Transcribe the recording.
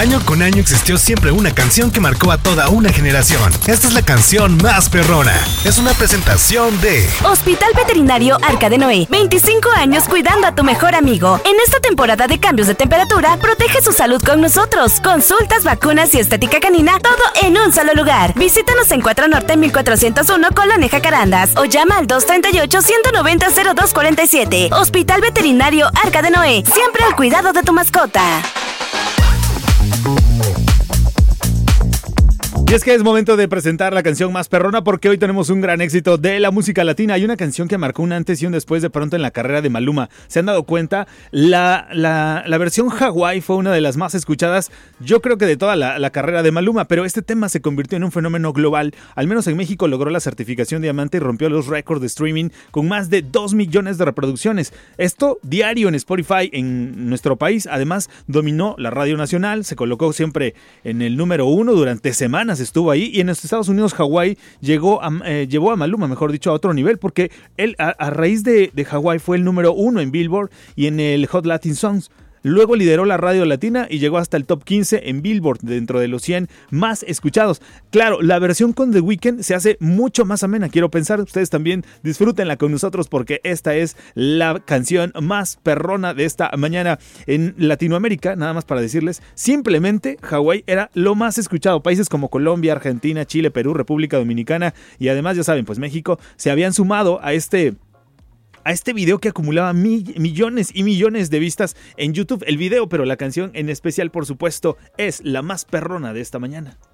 Año con año existió siempre una canción que marcó a toda una generación. Esta es la canción más perrona. Es una presentación de Hospital Veterinario Arca de Noé. 25 años cuidando a tu mejor amigo. En esta temporada de cambios de temperatura, protege su salud con nosotros. Consultas, vacunas y estética canina, todo en un solo lugar. Visítanos en 4 Norte 1401 Colonia Jacarandas o llama al 238-190-0247. Hospital Veterinario Arca de Noé. Siempre al cuidado de tu mascota. Y es que es momento de presentar la canción más perrona porque hoy tenemos un gran éxito de la música latina. Hay una canción que marcó un antes y un después de pronto en la carrera de Maluma. ¿Se han dado cuenta? La versión Hawái fue una de las más escuchadas, yo creo que de toda la carrera de Maluma, pero este tema se convirtió en un fenómeno global. Al menos en México logró la certificación diamante y rompió los récords de streaming con más de 2 millones de reproducciones. Esto diario en Spotify en nuestro país. Además, dominó la radio nacional, se colocó siempre en el número 1 durante semanas. Estuvo ahí y en los Estados Unidos Hawái llevó a Maluma, mejor dicho, a otro nivel porque él a raíz de Hawái fue el número 1 en Billboard y en el Hot Latin Songs. Luego lideró la radio latina y llegó hasta el top 15 en Billboard, dentro de los 100 más escuchados. Claro, la versión con The Weeknd se hace mucho más amena. Quiero pensar, ustedes también disfrútenla con nosotros porque esta es la canción más perrona de esta mañana en Latinoamérica. Nada más para decirles, simplemente Hawái era lo más escuchado. Países como Colombia, Argentina, Chile, Perú, República Dominicana y además, ya saben, pues México se habían sumado a este video que acumulaba millones y millones de vistas en YouTube. El video, pero la canción en especial, por supuesto, es la más perrona de esta mañana.